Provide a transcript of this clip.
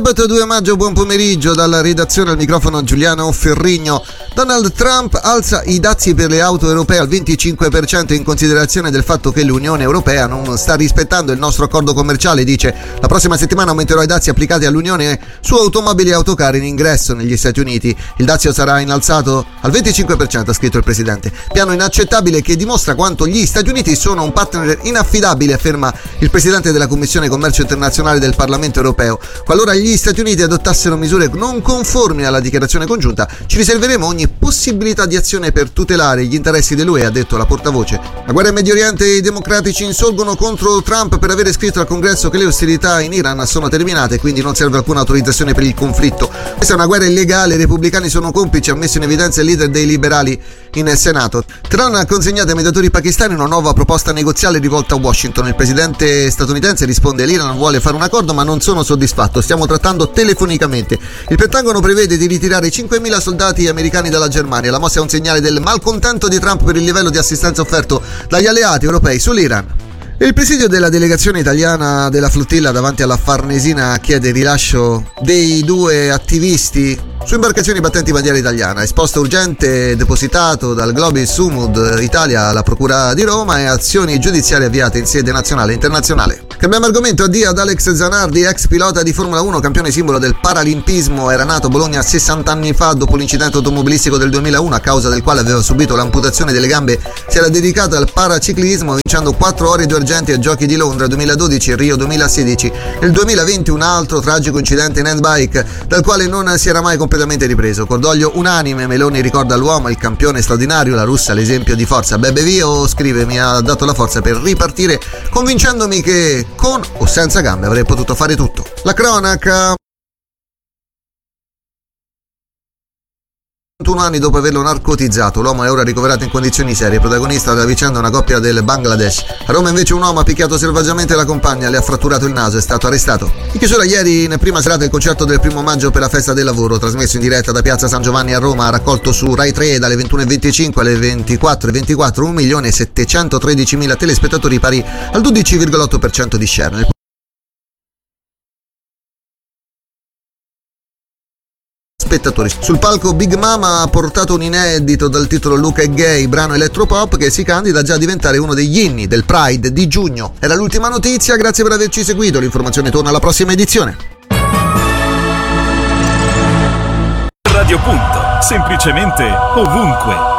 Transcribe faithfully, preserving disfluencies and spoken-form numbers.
Sabato due maggio, buon pomeriggio dalla redazione, al microfono Giuliano Ferrigno. Donald Trump alza i dazi per le auto europee al venticinque per cento in considerazione del fatto che l'Unione Europea non sta rispettando il nostro accordo commerciale. Dice: la prossima settimana aumenterò i dazi applicati all'Unione su automobili e autocar in ingresso negli Stati Uniti. Il dazio sarà innalzato al venticinque per cento, ha scritto il presidente. Piano inaccettabile che dimostra quanto gli Stati Uniti sono un partner inaffidabile, afferma il presidente della Commissione Commercio Internazionale del Parlamento Europeo. Qualora gli Stati Uniti adottassero misure non conformi alla dichiarazione congiunta, ci riserveremo ogni possibilità di azione per tutelare gli interessi dell'U E, ha detto la portavoce. La guerra in Medio Oriente, i democratici insorgono contro Trump per avere scritto al Congresso che le ostilità in Iran sono terminate e quindi non serve alcuna autorizzazione per il conflitto. Questa è una guerra illegale, i repubblicani sono complici, ha messo in evidenza il leader dei liberali in Senato. Trump ha consegnato ai mediatori pakistani una nuova proposta negoziale rivolta a Washington. Il presidente statunitense risponde: l'Iran vuole fare un accordo ma non sono soddisfatto, stiamo trattando telefonicamente. Il Pentagono prevede di ritirare cinquemila soldati americani dalla Germania. La mossa è un segnale del malcontento di Trump per il livello di assistenza offerto dagli alleati europei sull'Iran. Il presidio della delegazione italiana della flottilla davanti alla Farnesina chiede il rilascio dei due attivisti su imbarcazioni battenti bandiera italiana. Esposta urgente depositato dal Globis Sumud Italia alla Procura di Roma e azioni giudiziarie avviate in sede nazionale e internazionale. Cambiamo argomento. Addio ad Alex Zanardi, ex pilota di Formula uno, campione simbolo del paralimpismo. Era nato a Bologna sessanta anni fa. Dopo l'incidente automobilistico del duemilauno, a causa del quale aveva subito l'amputazione delle gambe, si era dedicato al paraciclismo, vincendo quattro ore e due argenti ai Giochi di Londra duemiladodici e Rio duemilasedici. Nel duemilaventi un altro tragico incidente in handbike, dal quale non si era mai completamente ripreso. Cordoglio unanime, Meloni ricorda l'uomo, il campione straordinario, la russa l'esempio di forza. Bebe Vio scrive: mi ha dato la forza per ripartire, convincendomi che con o senza gambe avrei potuto fare tutto. La cronaca. ventuno anni dopo averlo narcotizzato, l'uomo è ora ricoverato in condizioni serie. Protagonista della vicenda una coppia del Bangladesh. A Roma invece un uomo ha picchiato selvaggiamente la compagna, le ha fratturato il naso e è stato arrestato. In chiusura ieri, in prima serata, il concerto del primo maggio per la festa del lavoro, trasmesso in diretta da Piazza San Giovanni a Roma, ha raccolto su Rai tre dalle ventuno e venticinque alle ventiquattro e ventiquattro un milione e settecentotredicimila telespettatori, pari al dodici virgola otto per cento di share. Spettatori. Sul palco Big Mama ha portato un inedito dal titolo Luca è gay, brano elettropop che si candida già a diventare uno degli inni del Pride di giugno. Era l'ultima notizia, grazie per averci seguito, l'informazione torna alla prossima edizione. Radio Punto, semplicemente ovunque.